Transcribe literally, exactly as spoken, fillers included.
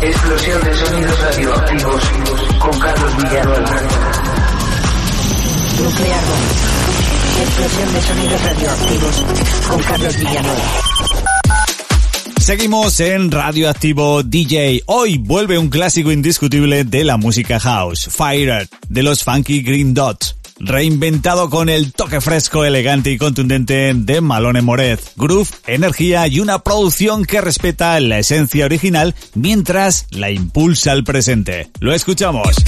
Explosión de sonidos radioactivos con Carlos Villanueva. Nuclear Bomb. Explosión de sonidos radioactivos con Carlos Villanueva. Seguimos en Radioactivo D J. Hoy vuelve un clásico indiscutible de la música house, Fire, de los Funky Green Dots. Reinventado con el toque fresco, elegante y contundente de Malone Moretz. Groove, energía y una producción que respeta la esencia original mientras la impulsa al presente. Lo escuchamos.